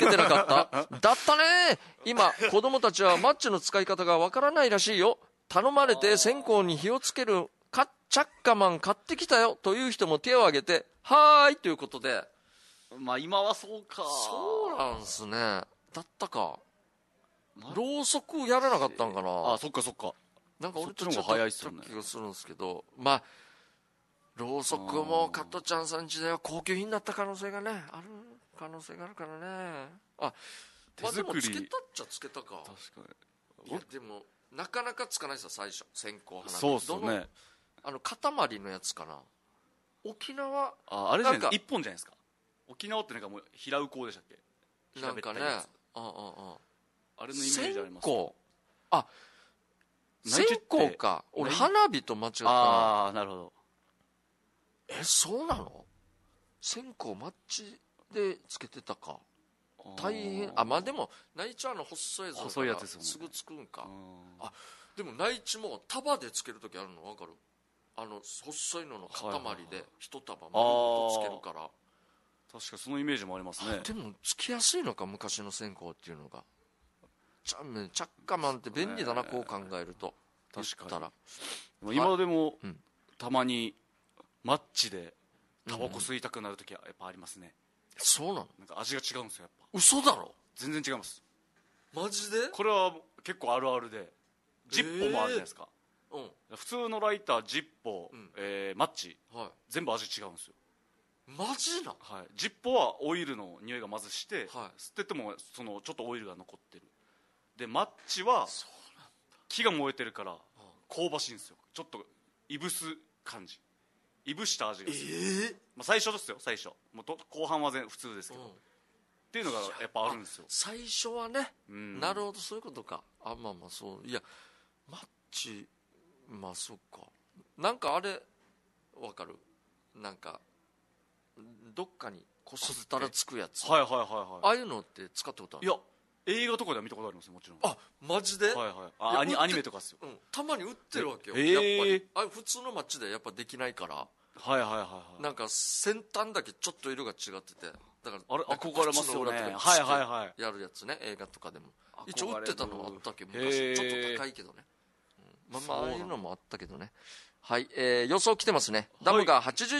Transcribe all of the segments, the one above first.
けてなかっただったね。今子供たちはマッチの使い方がわからないらしいよ。頼まれて線香に火をつけるチャッカマン買ってきたよという人も手を挙げてはーいということで。 まあ今はそうか。 そうなんすね。だったか。ろうそくやらなかったんかな。 あ、そっかそっか。 なんか俺とちょっと早いっすよね。 気がするんですけど、まあろうそくも加トちゃんさん時代は高級品だった可能性がねある可能性があるからね。あ、まあでもつけたっちゃつけたか。 確かに。 いやでもなかなかつかないですよ最初線香花火。 そうっすよね。 塊のやつかな。沖縄あれじゃないですか、一本じゃないですか。沖縄ってなんかもう平打こうでしたっけ。 なんかね。 あれのイメージあります。 線香、あ、線香か。俺花火と間違ったな。 ああ、なるほど。 そうなの。線香マッチでつけてたか。大変。まあでも内地は細いやつだからすぐつくんか。あ、でも内地も束でつけるときあるの分かる。細いのの塊で一束丸ごとつけるから。 確かそのイメージもありますね。 でもつきやすいのか昔の線香っていうのが。チャッカマンって便利だな、こう考えると。確かに今でもたまにマッチでタバコ吸いたくなるときはやっぱありますね。 そうなの。 なんか味が違うんですよ。やっぱ嘘だろ。 全然違います。 マジで。 これは結構あるあるで、ジッポもあるじゃないですか。普通のライター、ジッポ、マッチ、全部味違うんですよ。 マジな。 ジッポはオイルの匂いがまずして、吸っててもちょっとオイルが残ってる。でマッチは木が燃えてるから香ばしいんですよ。ちょっといぶす感じ、いぶした味がする。まあ、最初ですよ。最初もう後半は普通ですけど、っていうのがやっぱあるんですよ。 最初はね、なるほど、そういうことか。まあそう。いやマッチ、まあそっか。なんかあれわかる。なんかどっかにこすったらつくやつ。ああいうのって使ったことある。 いや映画とかでは見たことありますよ、もちろん。 あ、マジで。 アニメとかっすよ。 たまに売ってるわけよ。やっぱり普通のマッチでやっぱできないから。なんか先端だけちょっと色が違ってて、だからあれ憧れますよね。 やるやつね、映画とかでも一応売ってたのはあったけど、昔ちょっと高いけどね。まあああいうのもあったけどね。はい、予想来てますね。ダムが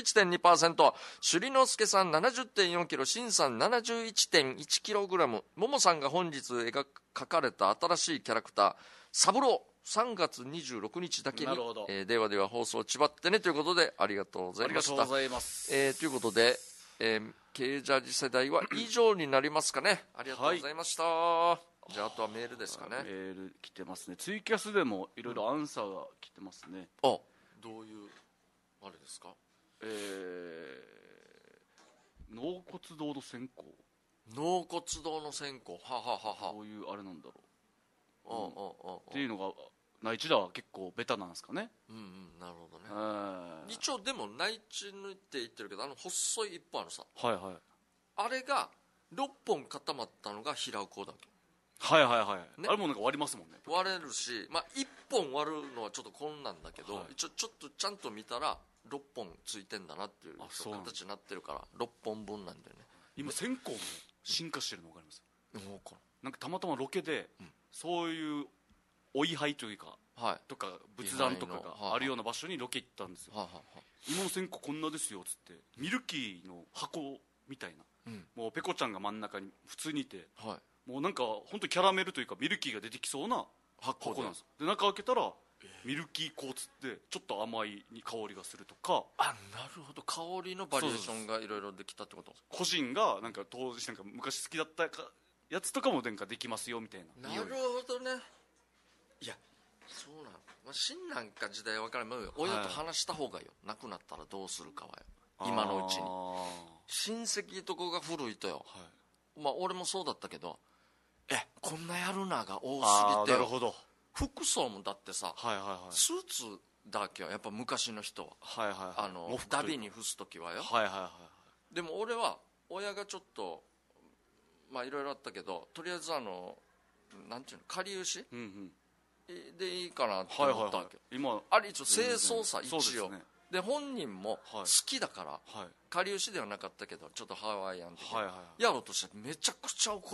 81.2%、首里之助さん 70.4 キロ、シンさん 71.1 キログラム、ももさんが本日描かれた新しいキャラクターサブロー、3月26日だけに、ではでは放送ちばってねということで、ありがとうございました。ありがとうございます。ということで、Kジャージ世代は以上になりますかね。ありがとうございました。じゃああとはメールですかね。 メール来てますね。ツイキャスでもいろいろアンサーが来てますね。 どういうあれですか。 納骨堂の線香。 納骨堂の線香、 どういうあれなんだろう。っていうのが内地では結構ベタなんですかね。 なるほどね。一応でも内地のって言ってるけど、細い一本あるさ。あれが6本固まったのが平尾講だけ。 あれもなんか割りますもんね。 割れるし、まあ1本割るのはちょっと困難だけど、一応ちょっとちゃんと見たら6本ついてんだなっていう形になってるから6本分なんだよね。 今線香も進化してるの分かります。なんかたまたまロケで、そういうお位牌というか、とか仏壇とかがあるような場所にロケ行ったんですよ。今の線香こんなですよっつって、ミルキーの箱みたいな、もうペコちゃんが真ん中に普通にいて、もうなんか本当キャラメルというかミルキーが出てきそうな箱なんですよ。で中開けたらミルキー香つってちょっと甘い香りがするとか。 なるほど、香りのバリエーションがいろいろできたってこと。 個人がなんか当時なんか昔好きだったやつとかもなんかできますよみたいな。 なるほどね。いやそうなの。新なんか時代は分からない。親と話した方がいいよ。亡くなったらどうするかはよ、今のうちに。親戚とこが古いとよ、まあ俺もそうだったけど、こんなやるなが多すぎてよ。 なるほど。 服装もだってさ、スーツだけはやっぱ昔の人は、ダビに伏す時はよ。でも俺は親がちょっとまあいろいろあったけど、とりあえずなんていうの、かりゆし、でいいかなって思ったわけ。あれ一応清掃さ、一応で本人も好きだから、かりゆしではなかったけどちょっとハワイアン的なやろうとしてめちゃくちゃ怒